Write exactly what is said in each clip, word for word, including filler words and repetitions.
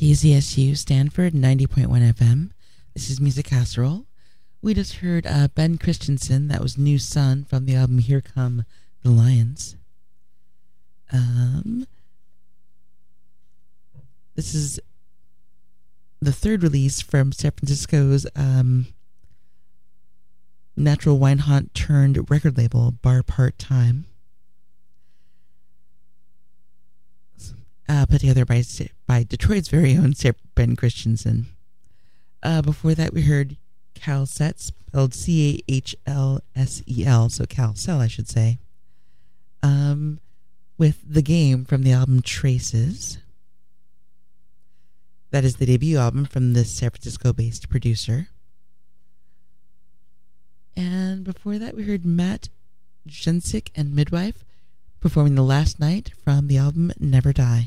K Z S U Stanford ninety point one F M. This is Music Casserole. We just heard uh, Ben Christensen. That was New Sun from the album Here Come the Lions. Um, this is the third release from San Francisco's um, Natural Wine Haunt turned record label, Bar Part Time. Uh, put together by by Detroit's very own Ben Christensen. Uh, before that, we heard Calcel, spelled C A H L S E L, so Calcel, I should say, um, with The Game from the album Traces. That is the debut album from this San Francisco-based producer. And before that, we heard Matt Jensic and Midwife performing The Last Night from the album Never Die.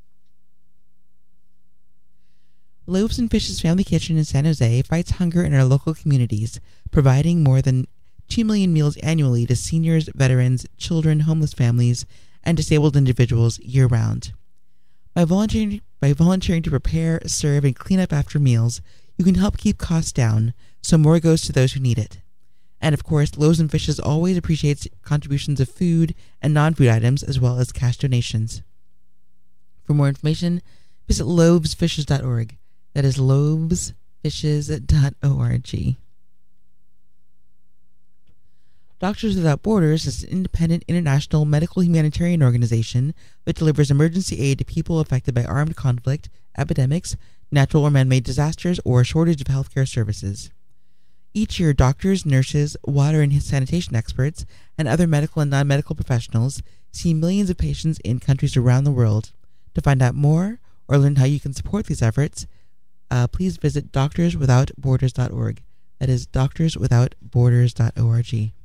Loaves and Fishes Family Kitchen in San Jose fights hunger in our local communities, providing more than two million meals annually to seniors, veterans, children, homeless families, and disabled individuals year-round. By volunteering, by volunteering to prepare, serve, and clean up after meals, you can help keep costs down so more goes to those who need it. And of course, Loaves and Fishes always appreciates contributions of food and non-food items as well as cash donations. For more information, visit loaves fishes dot org. That is loaves fishes dot org. Doctors Without Borders is an independent international medical humanitarian organization that delivers emergency aid to people affected by armed conflict, epidemics, natural or man-made disasters, or a shortage of healthcare services. Each year, doctors, nurses, water and sanitation experts, and other medical and non-medical professionals see millions of patients in countries around the world. To find out more or learn how you can support these efforts, uh, please visit doctors without borders dot org. That is doctors without borders dot org.